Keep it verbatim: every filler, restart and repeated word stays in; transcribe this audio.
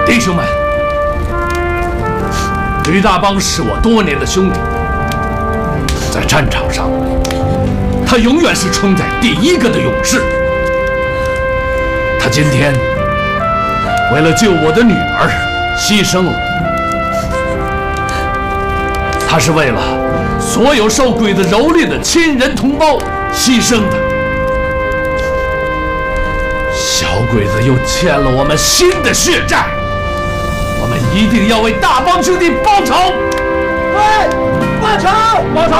弟兄们，吕大邦是我多年的兄弟，在战场上，他永远是冲在第一个的勇士。他今天为了救我的女儿牺牲了，他是为了所有受鬼子蹂躏的亲人同胞牺牲的。小鬼子又欠了我们新的血债，我们一定要为大邦兄弟报仇！ 对，报仇！ 报仇！